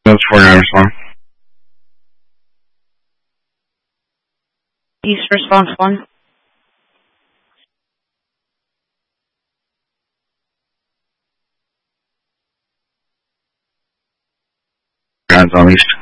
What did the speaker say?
That's 49 response. East response 1. Guys on East.